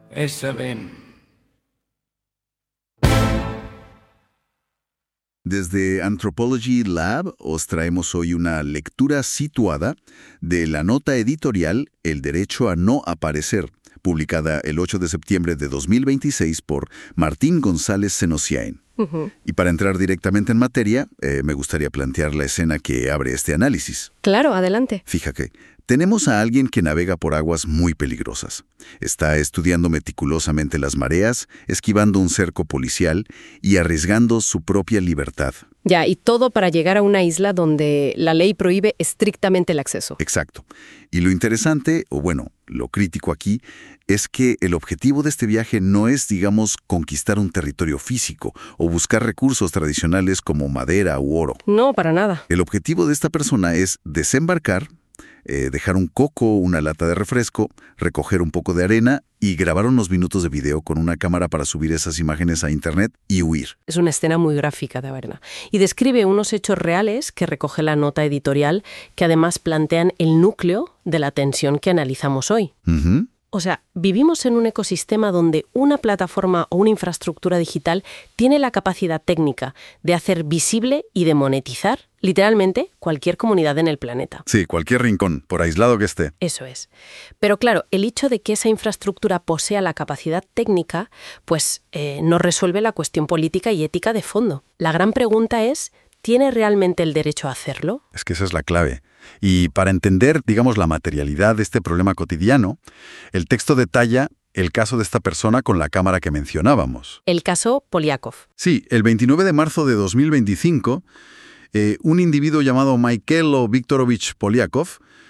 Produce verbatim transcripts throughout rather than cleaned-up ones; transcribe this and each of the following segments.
és sabent. Desde Anthropology Lab os traemos hoy una lectura situada de la nota editorial El derecho a no aparecer, publicada el ocho de septiembre de dos mil veintiséis por Martín González Senosiain. Uh-huh. Y para entrar directamente en materia, eh, me gustaría plantear la escena que abre este análisis. Claro, adelante. Fíjate, tenemos a alguien que navega por aguas muy peligrosas. Está estudiando meticulosamente las mareas, esquivando un cerco policial y arriesgando su propia libertad. Ya, y todo para llegar a una isla donde la ley prohíbe estrictamente el acceso. Exacto. Y lo interesante, o bueno, lo crítico aquí, es que el objetivo de este viaje no es, digamos, conquistar un territorio físico o buscar recursos tradicionales como madera u oro. No, para nada. El objetivo de esta persona es desembarcar, eh, dejar un coco, una lata de refresco, recoger un poco de arena y grabar unos minutos de video con una cámara para subir esas imágenes a internet y huir. Es una escena muy gráfica, de verdad. Y describe unos hechos reales que recoge la nota editorial, que además plantean el núcleo de la tensión que analizamos hoy. Uh-huh. O sea, vivimos en un ecosistema donde una plataforma o una infraestructura digital tiene la capacidad técnica de hacer visible y de monetizar, literalmente, cualquier comunidad en el planeta. Sí, cualquier rincón, por aislado que esté. Eso es. Pero claro, el hecho de que esa infraestructura posea la capacidad técnica, pues eh, no resuelve la cuestión política y ética de fondo. La gran pregunta es, ¿tiene realmente el derecho a hacerlo? Es que esa es la clave. Y para entender, digamos, la materialidad de este problema cotidiano, el texto detalla el caso de esta persona con la cámara que mencionábamos. El caso Poliakov. Sí, el veintinueve de marzo de dos mil veinticinco, eh, un individuo llamado Mikhailo Viktorovich Poliakov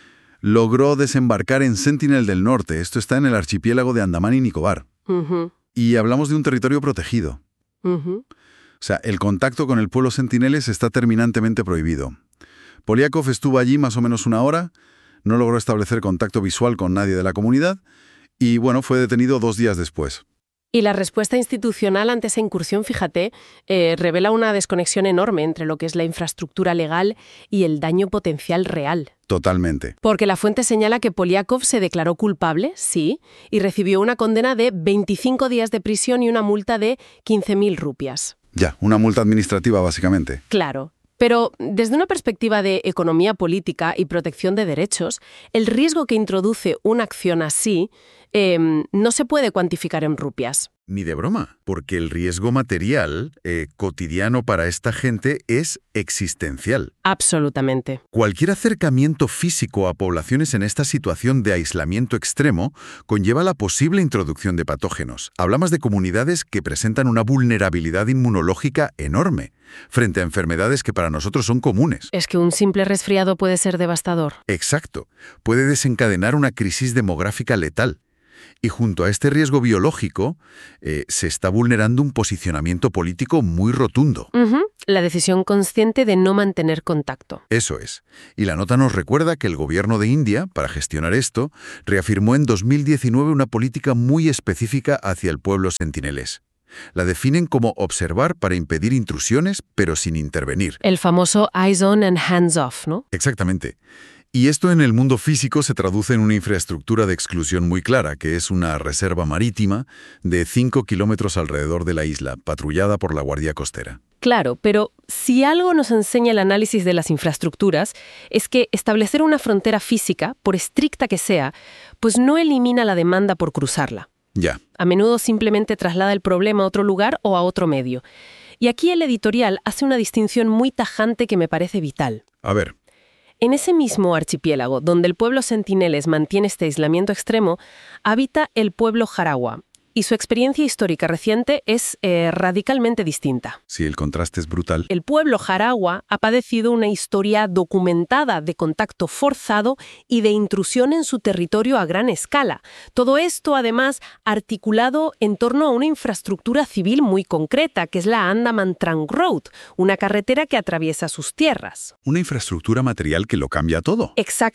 logró desembarcar en Sentinel del Norte. Esto está en el archipiélago de Andamán y Nicobar. Uh-huh. Y hablamos de un territorio protegido. Uh-huh. O sea, el contacto con el pueblo sentineles está terminantemente prohibido. Poliakov estuvo allí más o menos una hora, no logró establecer contacto visual con nadie de la comunidad y, bueno, fue detenido dos días después. Y la respuesta institucional ante esa incursión, fíjate, eh, revela una desconexión enorme entre lo que es la infraestructura legal y el daño potencial real. Totalmente. Porque la fuente señala que Poliakov se declaró culpable, sí, y recibió una condena de veinticinco días de prisión y una multa de quince mil rupias. Ya, una multa administrativa, básicamente. Claro. Pero desde una perspectiva de economía política y protección de derechos, el riesgo que introduce una acción así eh, no se puede cuantificar en rupias. Ni de broma, porque el riesgo material eh, cotidiano para esta gente es existencial. Absolutamente. Cualquier acercamiento físico a poblaciones en esta situación de aislamiento extremo conlleva la posible introducción de patógenos. Hablamos de comunidades que presentan una vulnerabilidad inmunológica enorme frente a enfermedades que para nosotros son comunes. Es que un simple resfriado puede ser devastador. Exacto. Puede desencadenar una crisis demográfica letal. Y junto a este riesgo biológico, eh, se está vulnerando un posicionamiento político muy rotundo. Uh-huh. La decisión consciente de no mantener contacto. Eso es. Y la nota nos recuerda que el gobierno de India, para gestionar esto, reafirmó en dos mil diecinueve una política muy específica hacia el pueblo sentinelés. La definen como observar para impedir intrusiones, pero sin intervenir. El famoso eyes on and hands off, ¿no? Exactamente. Y esto en el mundo físico se traduce en una infraestructura de exclusión muy clara, que es una reserva marítima de cinco kilómetros alrededor de la isla, patrullada por la Guardia Costera. Claro, pero si algo nos enseña el análisis de las infraestructuras, es que establecer una frontera física, por estricta que sea, pues no elimina la demanda por cruzarla. Ya. A menudo simplemente traslada el problema a otro lugar o a otro medio. Y aquí el editorial hace una distinción muy tajante que me parece vital. A ver. En ese mismo archipiélago, donde el pueblo sentineles mantiene este aislamiento extremo, habita el pueblo Jarawa, y su experiencia histórica reciente es eh, radicalmente distinta. Sí, el contraste es brutal. El pueblo Jarawa ha padecido una historia documentada de contacto forzado y de intrusión en su territorio a gran escala. Todo esto, además, articulado en torno a una infraestructura civil muy concreta, que es la Andaman Trunk Road, una carretera que atraviesa sus tierras. Una infraestructura material que lo cambia todo. Exacto.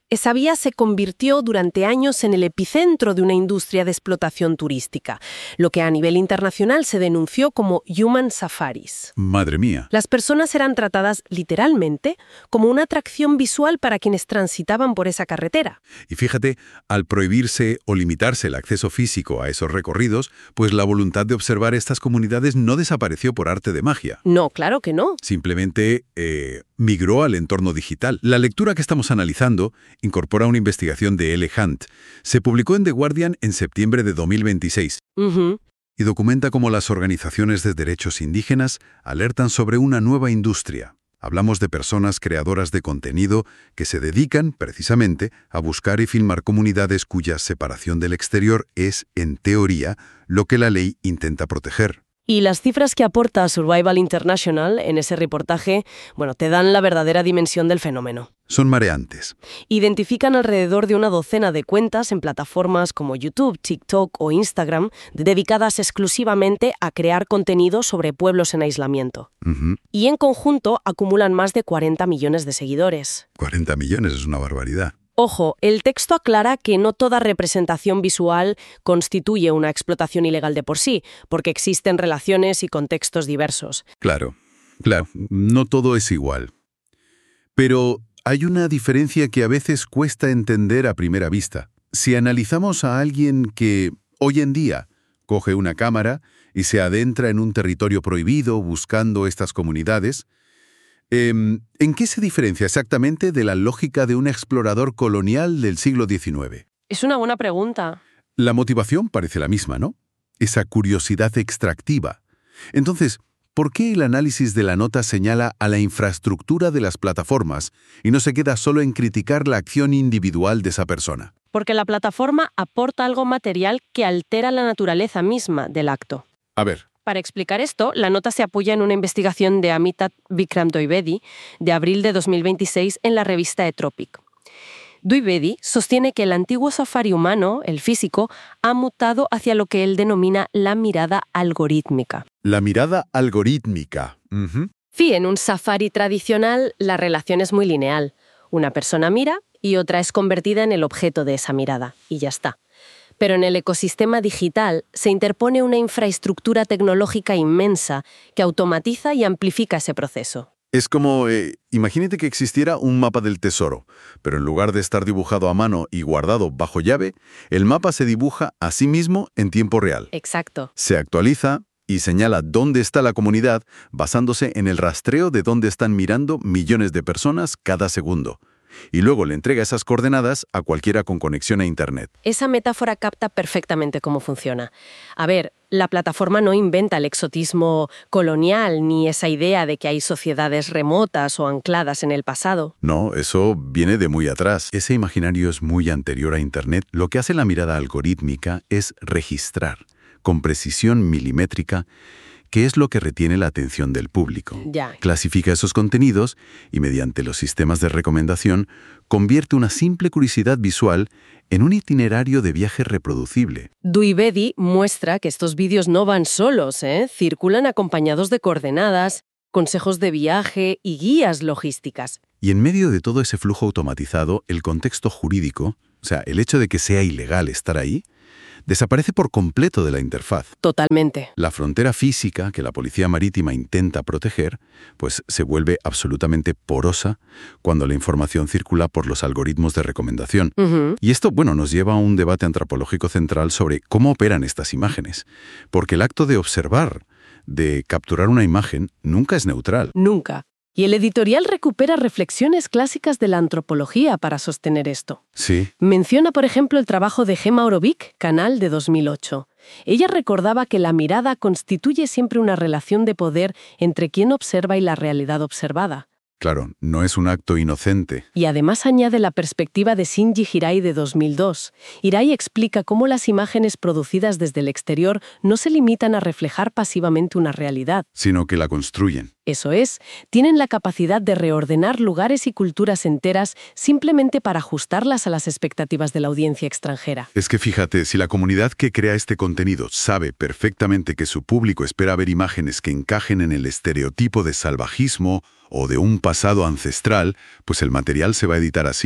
Esa vía se convirtió durante años en el epicentro de una industria de explotación turística, lo que a nivel internacional se denunció como human safaris. Madre mía. Las personas eran tratadas literalmente como una atracción visual para quienes transitaban por esa carretera. Y fíjate, al prohibirse o limitarse el acceso físico a esos recorridos, pues la voluntad de observar estas comunidades no desapareció por arte de magia. No, claro que no. Simplemente eh, migró al entorno digital. La lectura que estamos analizando incorpora una investigación de L. Hunt. Se publicó en The Guardian en septiembre de dos mil veintiséis. Uh-huh. Y documenta cómo las organizaciones de derechos indígenas alertan sobre una nueva industria. Hablamos de personas creadoras de contenido que se dedican, precisamente, a buscar y filmar comunidades cuya separación del exterior es, en teoría, lo que la ley intenta proteger. Y las cifras que aporta Survival International en ese reportaje, bueno, te dan la verdadera dimensión del fenómeno. Son mareantes. Identifican alrededor de una docena de cuentas en plataformas como YouTube, TikTok o Instagram dedicadas exclusivamente a crear contenido sobre pueblos en aislamiento. Uh-huh. Y en conjunto acumulan más de cuarenta millones de seguidores. cuarenta millones es una barbaridad. Ojo, el texto aclara que no toda representación visual constituye una explotación ilegal de por sí, porque existen relaciones y contextos diversos. Claro, claro, no todo es igual. Pero hay una diferencia que a veces cuesta entender a primera vista. Si analizamos a alguien que, hoy en día, coge una cámara y se adentra en un territorio prohibido buscando estas comunidades, Eh, ¿en qué se diferencia exactamente de la lógica de un explorador colonial del siglo diecinueve? Es una buena pregunta. La motivación parece la misma, ¿no? Esa curiosidad extractiva. Entonces, ¿por qué el análisis de la nota señala a la infraestructura de las plataformas y no se queda solo en criticar la acción individual de esa persona? Porque la plataforma aporta algo material que altera la naturaleza misma del acto. A ver. Para explicar esto, la nota se apoya en una investigación de Amitabh Vikram Dwivedi de abril de dos mil veintiséis en la revista Etropic. Dwivedi sostiene que el antiguo safari humano, el físico, ha mutado hacia lo que él denomina la mirada algorítmica. La mirada algorítmica. Uh-huh. Sí, en un safari tradicional la relación es muy lineal. Una persona mira y otra es convertida en el objeto de esa mirada, y ya está. Pero en el ecosistema digital se interpone una infraestructura tecnológica inmensa que automatiza y amplifica ese proceso. Es como, eh, imagínate que existiera un mapa del tesoro, pero en lugar de estar dibujado a mano y guardado bajo llave, el mapa se dibuja a sí mismo en tiempo real. Exacto. Se actualiza y señala dónde está la comunidad basándose en el rastreo de dónde están mirando millones de personas cada segundo. Y luego le entrega esas coordenadas a cualquiera con conexión a Internet. Esa metáfora capta perfectamente cómo funciona. A ver, la plataforma no inventa el exotismo colonial ni esa idea de que hay sociedades remotas o ancladas en el pasado. No, eso viene de muy atrás. Ese imaginario es muy anterior a Internet. Lo que hace la mirada algorítmica es registrar, con precisión milimétrica, qué es lo que retiene la atención del público. Ya. Clasifica esos contenidos y, mediante los sistemas de recomendación, convierte una simple curiosidad visual en un itinerario de viaje reproducible. Dwivedi muestra que estos vídeos no van solos, ¿eh? Circulan acompañados de coordenadas, consejos de viaje y guías logísticas. Y en medio de todo ese flujo automatizado, el contexto jurídico, o sea, el hecho de que sea ilegal estar ahí, desaparece por completo de la interfaz. Totalmente. La frontera física que la Policía Marítima intenta proteger, pues se vuelve absolutamente porosa cuando la información circula por los algoritmos de recomendación. Uh-huh. Y esto, bueno, nos lleva a un debate antropológico central sobre cómo operan estas imágenes. Porque el acto de observar, de capturar una imagen, nunca es neutral. Nunca. Y el editorial recupera reflexiones clásicas de la antropología para sostener esto. Sí. Menciona, por ejemplo, el trabajo de Gemma Orovic, Canal, de dos mil ocho. Ella recordaba que la mirada constituye siempre una relación de poder entre quien observa y la realidad observada. Claro, no es un acto inocente. Y además añade la perspectiva de Shinji Hirai de dos mil dos. Hirai explica cómo las imágenes producidas desde el exterior no se limitan a reflejar pasivamente una realidad, Sino que la construyen. Eso es, tienen la capacidad de reordenar lugares y culturas enteras simplemente para ajustarlas a las expectativas de la audiencia extranjera. Es que fíjate, si la comunidad que crea este contenido sabe perfectamente que su público espera ver imágenes que encajen en el estereotipo de salvajismo o de un pasado ancestral, pues el material se va a editar así,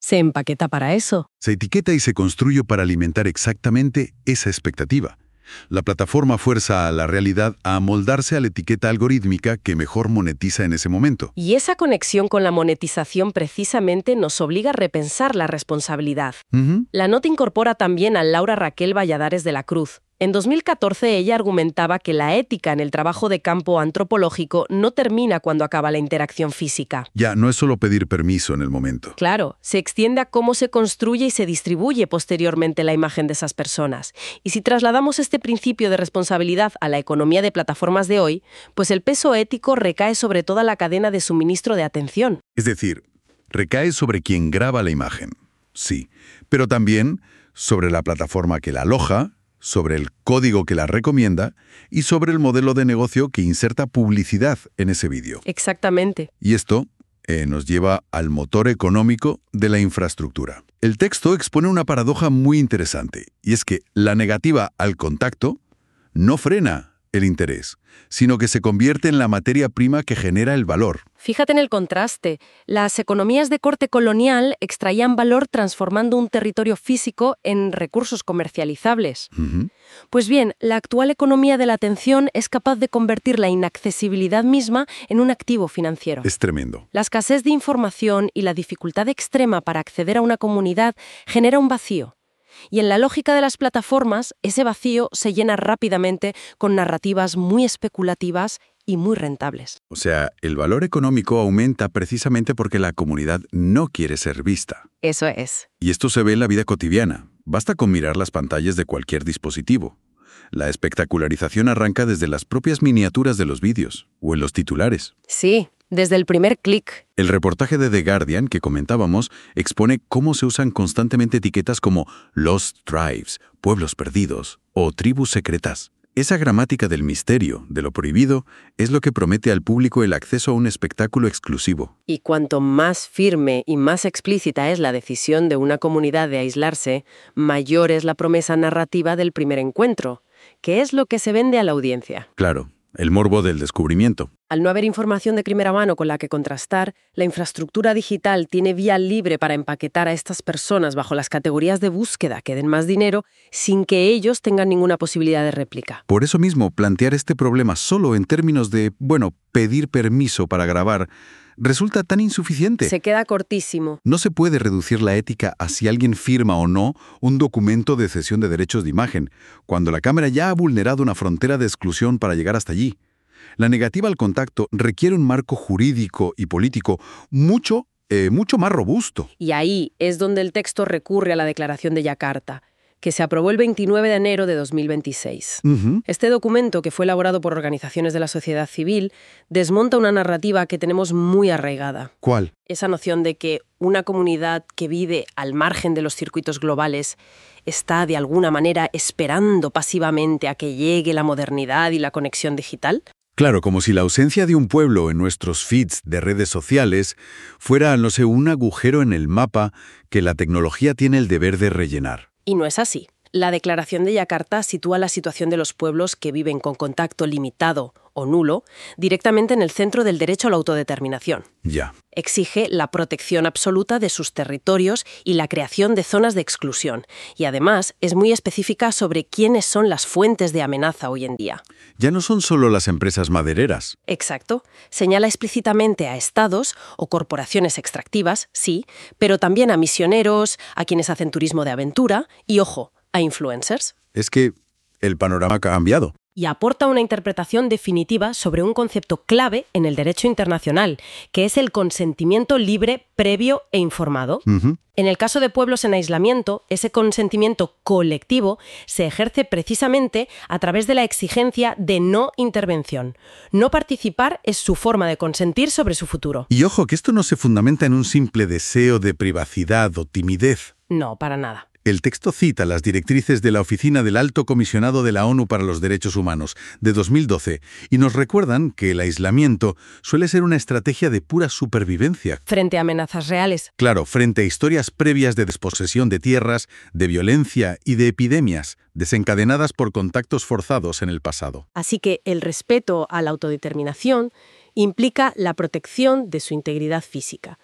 Se empaqueta para eso. Se etiqueta y se construye para alimentar exactamente esa expectativa. La plataforma fuerza a la realidad a amoldarse a la etiqueta algorítmica que mejor monetiza en ese momento. Y esa conexión con la monetización precisamente nos obliga a repensar la responsabilidad. Ujú. La nota incorpora también a Laura Raquel Valladares de la Cruz. En dos mil catorce ella argumentaba que la ética en el trabajo de campo antropológico no termina cuando acaba la interacción física. Ya, no es solo pedir permiso en el momento. Claro, se extiende a cómo se construye y se distribuye posteriormente la imagen de esas personas. Y si trasladamos este principio de responsabilidad a la economía de plataformas de hoy, pues el peso ético recae sobre toda la cadena de suministro de atención. Es decir, recae sobre quien graba la imagen, sí, pero también sobre la plataforma que la aloja, sobre el código que la recomienda y sobre el modelo de negocio que inserta publicidad en ese vídeo. Exactamente. Y esto eh, nos lleva al motor económico de la infraestructura. El texto expone una paradoja muy interesante, y es que la negativa al contacto no frena el interés, sino que se convierte en la materia prima que genera el valor. Fíjate en el contraste. Las economías de corte colonial extraían valor transformando un territorio físico en recursos comercializables. Ujú. Pues bien, la actual economía de la atención es capaz de convertir la inaccesibilidad misma en un activo financiero. Es tremendo. La escasez de información y la dificultad extrema para acceder a una comunidad genera un vacío. Y en la lógica de las plataformas, ese vacío se llena rápidamente con narrativas muy especulativas y muy rentables. O sea, el valor económico aumenta precisamente porque la comunidad no quiere ser vista. Eso es. Y esto se ve en la vida cotidiana. Basta con mirar las pantallas de cualquier dispositivo. La espectacularización arranca desde las propias miniaturas de los vídeos o en los titulares. Sí, desde el primer clic. El reportaje de The Guardian que comentábamos expone cómo se usan constantemente etiquetas como Lost Tribes, pueblos perdidos o tribus secretas. Esa gramática del misterio, de lo prohibido, es lo que promete al público el acceso a un espectáculo exclusivo. Y cuanto más firme y más explícita es la decisión de una comunidad de aislarse, mayor es la promesa narrativa del primer encuentro, que es lo que se vende a la audiencia. Claro, el morbo del descubrimiento. Al no haber información de primera mano con la que contrastar, la infraestructura digital tiene vía libre para empaquetar a estas personas bajo las categorías de búsqueda que den más dinero sin que ellos tengan ninguna posibilidad de réplica. Por eso mismo, plantear este problema solo en términos de, bueno, pedir permiso para grabar, resulta tan insuficiente. Se queda cortísimo. No se puede reducir la ética a si alguien firma o no un documento de cesión de derechos de imagen, cuando la cámara ya ha vulnerado una frontera de exclusión para llegar hasta allí. La negativa al contacto requiere un marco jurídico y político mucho, eh, mucho más robusto. Y ahí es donde el texto recurre a la Declaración de Yakarta, que se aprobó el veintinueve de enero de dos mil veintiséis. Ujú. Este documento, que fue elaborado por organizaciones de la sociedad civil, desmonta una narrativa que tenemos muy arraigada. ¿Cuál? Esa noción de que una comunidad que vive al margen de los circuitos globales está, de alguna manera, esperando pasivamente a que llegue la modernidad y la conexión digital. Claro, como si la ausencia de un pueblo en nuestros feeds de redes sociales fuera, no sé, un agujero en el mapa que la tecnología tiene el deber de rellenar. Y no es así. La Declaración de Yakarta sitúa la situación de los pueblos que viven con contacto limitado o nulo directamente en el centro del derecho a la autodeterminación. Ya. Exige la protección absoluta de sus territorios y la creación de zonas de exclusión. Y además es muy específica sobre quiénes son las fuentes de amenaza hoy en día. Ya no son solo las empresas madereras. Exacto. Señala explícitamente a estados o corporaciones extractivas, sí, pero también a misioneros, a quienes hacen turismo de aventura y, ojo, a influencers. Es que el panorama ha cambiado. Y aporta una interpretación definitiva sobre un concepto clave en el derecho internacional, que es el consentimiento libre, previo e informado. Ujú. En el caso de pueblos en aislamiento, ese consentimiento colectivo se ejerce precisamente a través de la exigencia de no intervención. No participar es su forma de consentir sobre su futuro. Y ojo, que esto no se fundamenta en un simple deseo de privacidad o timidez. No, para nada. El texto cita las directrices de la Oficina del Alto Comisionado de la ONU para los Derechos Humanos, de dos mil doce, y nos recuerdan que el aislamiento suele ser una estrategia de pura supervivencia. Frente a amenazas reales. Claro, frente a historias previas de desposesión de tierras, de violencia y de epidemias, desencadenadas por contactos forzados en el pasado. Así que el respeto a la autodeterminación implica la protección de su integridad física.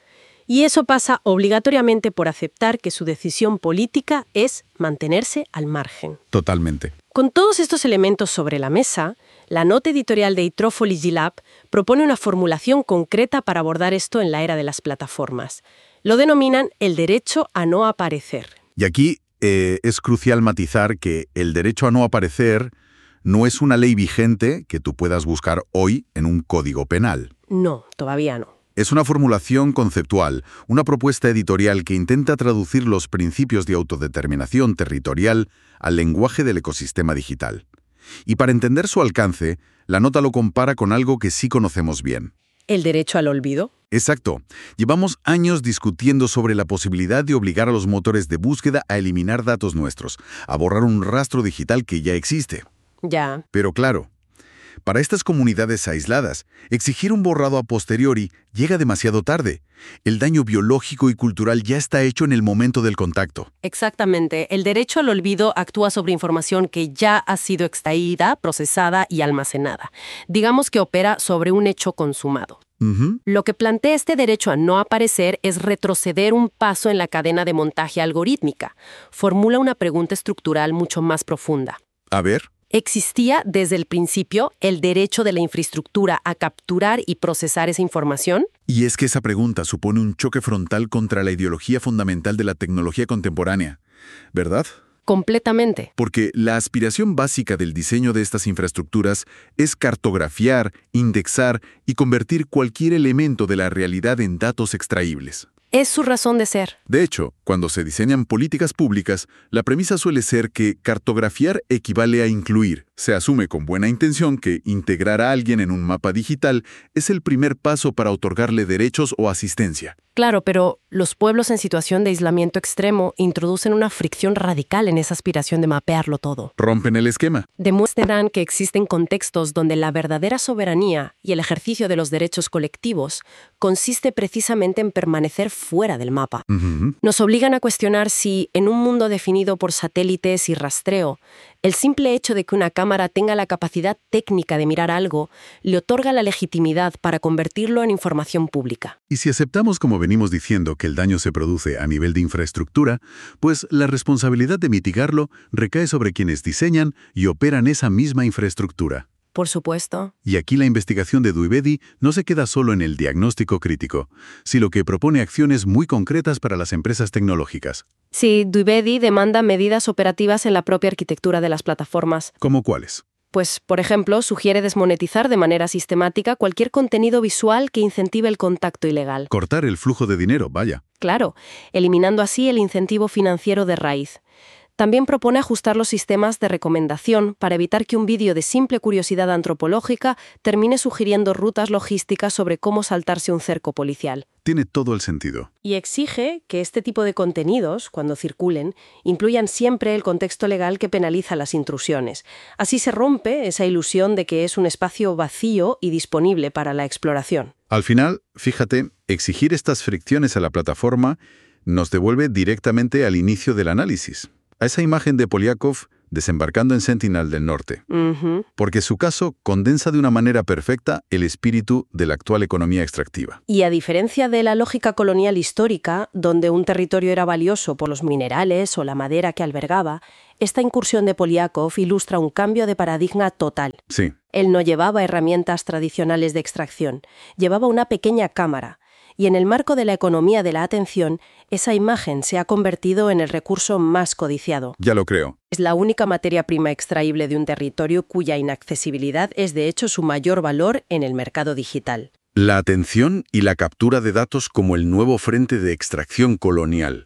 Y eso pasa obligatoriamente por aceptar que su decisión política es mantenerse al margen. Totalmente. Con todos estos elementos sobre la mesa, la nota editorial de Itrófoli Gilab propone una formulación concreta para abordar esto en la era de las plataformas. Lo denominan el derecho a no aparecer. Y aquí eh, es crucial matizar que el derecho a no aparecer no es una ley vigente que tú puedas buscar hoy en un código penal. No, todavía no. Es una formulación conceptual, una propuesta editorial que intenta traducir los principios de autodeterminación territorial al lenguaje del ecosistema digital. Y para entender su alcance, la nota lo compara con algo que sí conocemos bien. ¿El derecho al olvido? Exacto. Llevamos años discutiendo sobre la posibilidad de obligar a los motores de búsqueda a eliminar datos nuestros, a borrar un rastro digital que ya existe. Ya. Pero claro, para estas comunidades aisladas, exigir un borrado a posteriori llega demasiado tarde. El daño biológico y cultural ya está hecho en el momento del contacto. Exactamente. El derecho al olvido actúa sobre información que ya ha sido extraída, procesada y almacenada. Digamos que opera sobre un hecho consumado. Uh-huh. Lo que plantea este derecho a no aparecer es retroceder un paso en la cadena de montaje algorítmica. Formula una pregunta estructural mucho más profunda. A ver. ¿Existía desde el principio el derecho de la infraestructura a capturar y procesar esa información? Y es que esa pregunta supone un choque frontal contra la ideología fundamental de la tecnología contemporánea, ¿verdad? Completamente. Porque la aspiración básica del diseño de estas infraestructuras es cartografiar, indexar y convertir cualquier elemento de la realidad en datos extraíbles. Es su razón de ser. De hecho, cuando se diseñan políticas públicas, la premisa suele ser que cartografiar equivale a incluir. Se asume con buena intención que integrar a alguien en un mapa digital es el primer paso para otorgarle derechos o asistencia. Claro, pero los pueblos en situación de aislamiento extremo introducen una fricción radical en esa aspiración de mapearlo todo. Rompen el esquema. Demuestran que existen contextos donde la verdadera soberanía y el ejercicio de los derechos colectivos consiste precisamente en permanecer fuera del mapa. Uh-huh. Nos obligan a cuestionar si, en un mundo definido por satélites y rastreo, el simple hecho de que una cámara tenga la capacidad técnica de mirar algo le otorga la legitimidad para convertirlo en información pública. Y si aceptamos, como venimos diciendo, que el daño se produce a nivel de infraestructura, pues la responsabilidad de mitigarlo recae sobre quienes diseñan y operan esa misma infraestructura. Por supuesto. Y aquí la investigación de Dwivedi no se queda solo en el diagnóstico crítico, sino que propone acciones muy concretas para las empresas tecnológicas. Sí, Dwivedi demanda medidas operativas en la propia arquitectura de las plataformas. ¿Cómo cuáles? Pues, por ejemplo, sugiere desmonetizar de manera sistemática cualquier contenido visual que incentive el contacto ilegal. Cortar el flujo de dinero, vaya. Claro, eliminando así el incentivo financiero de raíz. También propone ajustar los sistemas de recomendación para evitar que un vídeo de simple curiosidad antropológica termine sugiriendo rutas logísticas sobre cómo saltarse un cerco policial. Tiene todo el sentido. Y exige que este tipo de contenidos, cuando circulen, incluyan siempre el contexto legal que penaliza las intrusiones. Así se rompe esa ilusión de que es un espacio vacío y disponible para la exploración. Al final, fíjate, exigir estas fricciones a la plataforma nos devuelve directamente al inicio del análisis. A esa imagen de Poliakov desembarcando en Sentinel del Norte. Uh-huh. Porque su caso condensa de una manera perfecta el espíritu de la actual economía extractiva. Y a diferencia de la lógica colonial histórica, donde un territorio era valioso por los minerales o la madera que albergaba, esta incursión de Poliakov ilustra un cambio de paradigma total. Sí. Él no llevaba herramientas tradicionales de extracción, llevaba una pequeña cámara. Y en el marco de la economía de la atención, esa imagen se ha convertido en el recurso más codiciado. Ya lo creo. Es la única materia prima extraíble de un territorio cuya inaccesibilidad es de hecho su mayor valor en el mercado digital. La atención y la captura de datos como el nuevo frente de extracción colonial.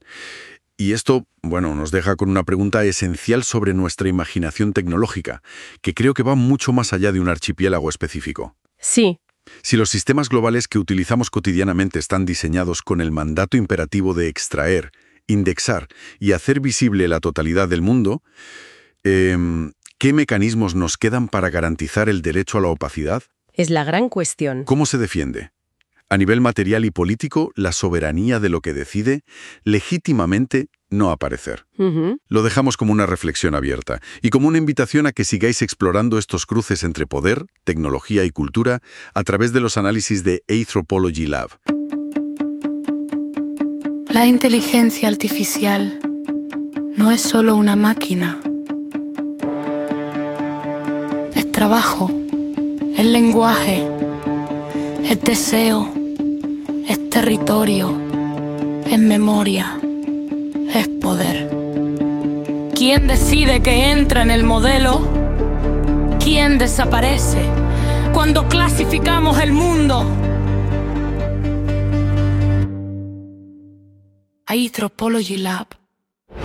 Y esto, bueno, nos deja con una pregunta esencial sobre nuestra imaginación tecnológica, que creo que va mucho más allá de un archipiélago específico. Sí. Si los sistemas globales que utilizamos cotidianamente están diseñados con el mandato imperativo de extraer, indexar y hacer visible la totalidad del mundo, eh, ¿qué mecanismos nos quedan para garantizar el derecho a la opacidad? Es la gran cuestión. ¿Cómo se defiende? A nivel material y político, la soberanía de lo que decide, legítimamente, no aparecer. Uh-huh. Lo dejamos como una reflexión abierta y como una invitación a que sigáis explorando estos cruces entre poder, tecnología y cultura a través de los análisis de Anthropology Lab. La inteligencia artificial no es solo una máquina. Es trabajo, es lenguaje, es deseo, es territorio, es memoria, es poder. ¿Quién decide que entra en el modelo? ¿Quién desaparece cuando clasificamos el mundo? Anthropology Lab.